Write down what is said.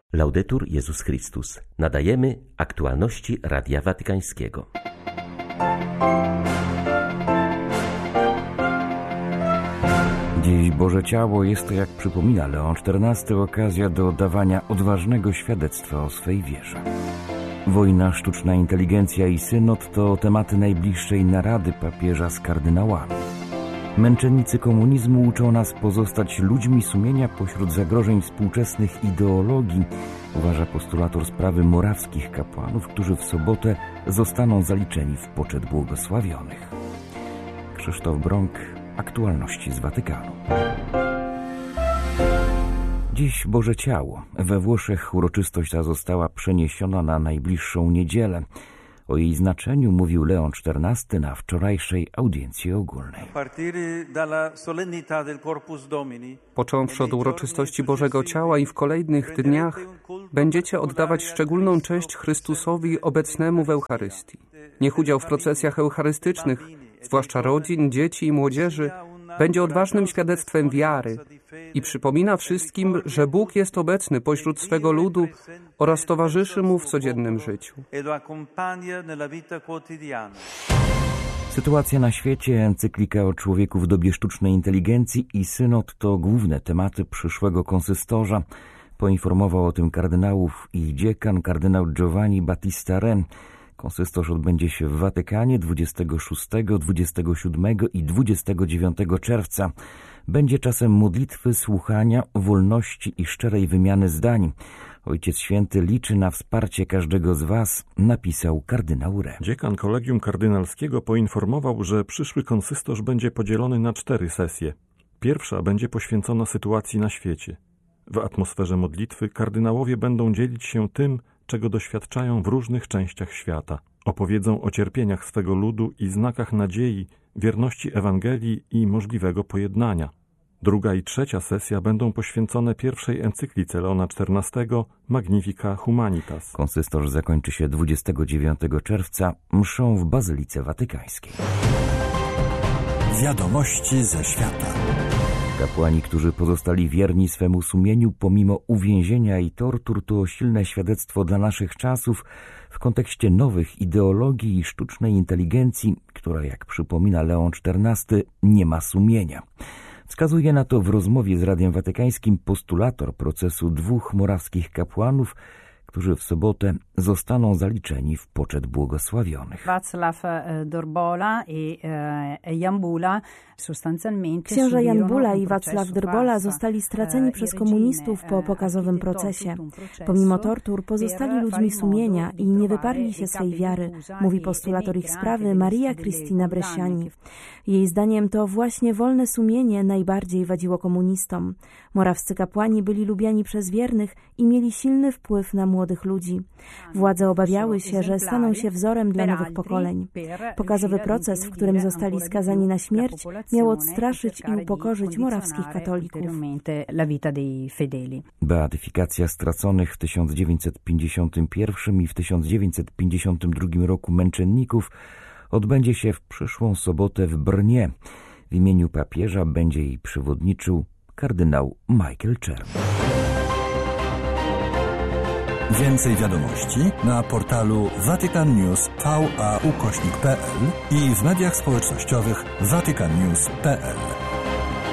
Laudetur Jezus Chrystus. Nadajemy aktualności Radia Watykańskiego. Dziś Boże Ciało jest to, jak przypomina Leon XIV, okazja do dawania odważnego świadectwa o swej wierze. Wojna, sztuczna inteligencja i synod to tematy najbliższej narady papieża z kardynałami. Męczennicy komunizmu uczą nas pozostać ludźmi sumienia pośród zagrożeń współczesnych ideologii, uważa postulator sprawy morawskich kapłanów, którzy w sobotę zostaną zaliczeni w poczet błogosławionych. Krzysztof Brąk, aktualności z Watykanu. Dziś Boże Ciało. We Włoszech uroczystość ta została przeniesiona na najbliższą niedzielę. O jej znaczeniu mówił Leon XIV na wczorajszej audiencji ogólnej. Począwszy od uroczystości Bożego Ciała i w kolejnych dniach będziecie oddawać szczególną cześć Chrystusowi obecnemu w Eucharystii. Niech udział w procesjach eucharystycznych, zwłaszcza rodzin, dzieci i młodzieży, będzie odważnym świadectwem wiary i przypomina wszystkim, że Bóg jest obecny pośród swego ludu oraz towarzyszy mu w codziennym życiu. Sytuacja na świecie, encyklika o człowieku w dobie sztucznej inteligencji i synod to główne tematy przyszłego konsystorza. Poinformował o tym kardynałów i dziekan kardynał Giovanni Battista Re. Konsystorz odbędzie się w Watykanie 26, 27 i 29 czerwca. Będzie czasem modlitwy, słuchania, wolności i szczerej wymiany zdań. Ojciec Święty liczy na wsparcie każdego z was, napisał kardynał Re. Dziekan Kolegium Kardynalskiego poinformował, że przyszły konsystorz będzie podzielony na 4 sesje. Pierwsza będzie poświęcona sytuacji na świecie. W atmosferze modlitwy kardynałowie będą dzielić się tym, czego doświadczają w różnych częściach świata. Opowiedzą o cierpieniach swego ludu i znakach nadziei, wierności Ewangelii i możliwego pojednania. Druga i trzecia sesja będą poświęcone pierwszej encyklice Leona XIV Magnifica Humanitas. Konsystorz zakończy się 29 czerwca mszą w Bazylice Watykańskiej. Wiadomości ze świata. Kapłani, którzy pozostali wierni swemu sumieniu pomimo uwięzienia i tortur, to silne świadectwo dla naszych czasów w kontekście nowych ideologii i sztucznej inteligencji, która, jak przypomina Leon XIV, nie ma sumienia. Wskazuje na to w rozmowie z Radiem Watykańskim postulator procesu 2 morawskich kapłanów, którzy w sobotę zostaną zaliczeni w poczet błogosławionych. Václav Drbola i Jan Bula Księża Jan Bula i Václav Drbola zostali straceni przez komunistów po pokazowym procesie. Pomimo tortur pozostali ludźmi sumienia i nie wyparli się swej wiary, mówi postulator ich sprawy Maria Cristina Bresciani. Jej zdaniem to właśnie wolne sumienie najbardziej wadziło komunistom. Morawscy kapłani byli lubiani przez wiernych i mieli silny wpływ na młodych ludzi. Władze obawiały się, że staną się wzorem dla nowych pokoleń. Pokazowy proces, w którym zostali skazani na śmierć, miał odstraszyć i upokorzyć morawskich katolików. Beatyfikacja straconych w 1951 i w 1952 roku męczenników odbędzie się w przyszłą sobotę w Brnie. W imieniu papieża będzie jej przewodniczył kardynał Michael Czerny. Więcej wiadomości na portalu vaticannews.va/pl i w mediach społecznościowych vaticannews.pl.